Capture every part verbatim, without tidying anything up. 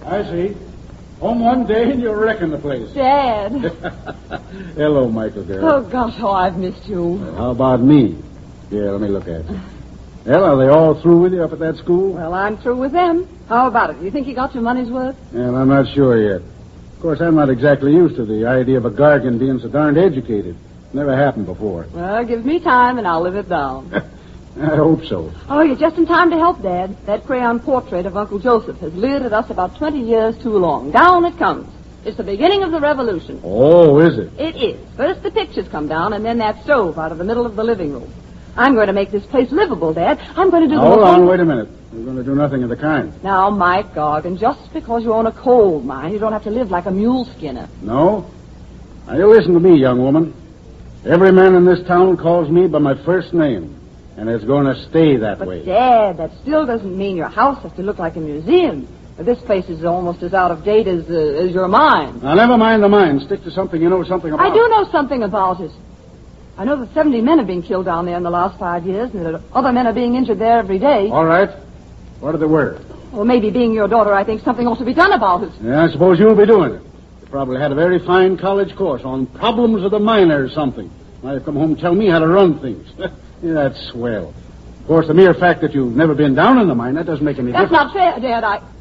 I see. Home one day and you're wrecking the place. Dad. Hello, Michael, girl. Oh, gosh, how I've missed you. Well, how about me? Here, let me look at you. Well, are they all through with you up at that school? Well, I'm through with them. How about it? You think you got your money's worth? Well, I'm not sure yet. Of course, I'm not exactly used to the idea of a Gargan being so darned educated. Never happened before. Well, give me time and I'll live it down. I hope so. Oh, you're just in time to help, Dad. That crayon portrait of Uncle Joseph has leered at us about twenty years too long. Down it comes. It's the beginning of the revolution. Oh, is it? It is. First the pictures come down, and then that stove out of the middle of the living room. I'm going to make this place livable, Dad. I'm going to do now, the... Hold on, wait a minute. You're going to do nothing of the kind. Now, Mike Gargan, just because you own a coal mine, you don't have to live like a mule skinner. No? Now, you listen to me, young woman. Every man in this town calls me by my first name. And it's going to stay that but way. But, Dad, that still doesn't mean your house has to look like a museum. This place is almost as out of date as, uh, as your mind. Now, never mind the mind. Stick to something you know something about. I do know something about it. I know that seventy men have been killed down there in the last five years, and that other men are being injured there every day. All right. What are the words? Well, maybe being your daughter, I think something ought to be done about it. Yeah, I suppose you'll be doing it. You probably had a very fine college course on problems of the miner or something. Now you come home and tell me how to run things. Yeah, that's swell. Of course, the mere fact that you've never been down in the mine, that doesn't make any That's difference. That's not fair, Dad. I...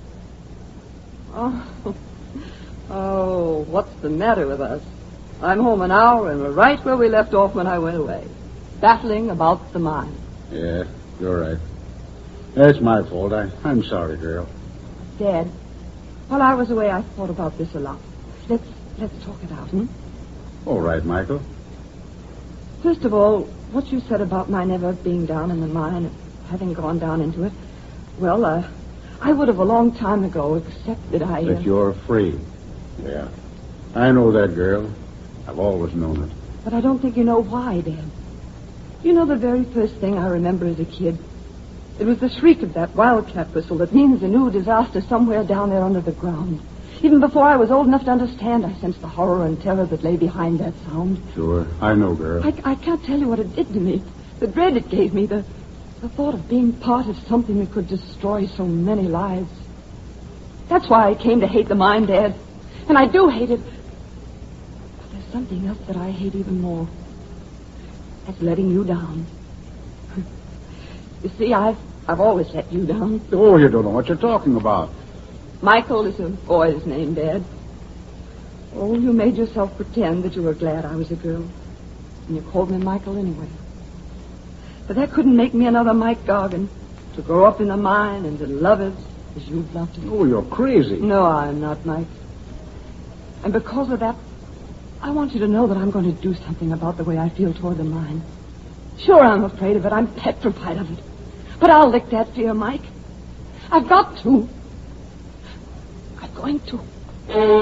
Oh. Oh, what's the matter with us? I'm home an hour and we're right where we left off when I went away. Battling about the mine. Yeah, you're right. That's my fault. I, I'm sorry, girl. Dad, while I was away, I thought about this a lot. Let's, let's talk it out, hmm? All right, Michael. First of all, what you said about my never being down in the mine and having gone down into it, well, uh, I would have a long time ago, except that I... Uh... That you're afraid. Yeah. I know that, girl. I've always known it. But I don't think you know why, Dad. You know the very first thing I remember as a kid? It was the shriek of that wildcat whistle that means a new disaster somewhere down there under the ground. Even before I was old enough to understand, I sensed the horror and terror that lay behind that sound. Sure. I know, girl. I, I can't tell you what it did to me. The dread it gave me, the, the thought of being part of something that could destroy so many lives. That's why I came to hate the mine, Dad. And I do hate it. But there's something else that I hate even more. That's letting you down. You see, I've, I've always let you down. Oh, you don't know what you're talking about. Michael is a boy's name, Dad. Oh, you made yourself pretend that you were glad I was a girl. And you called me Michael anyway. But that couldn't make me another Mike Gargan. To grow up in the mine and to love it as you've loved it. Oh, you're crazy. No, I'm not, Mike. And because of that, I want you to know that I'm going to do something about the way I feel toward the mine. Sure, I'm afraid of it. I'm petrified of it. But I'll lick that fear, Mike. I've got to. I'm going to.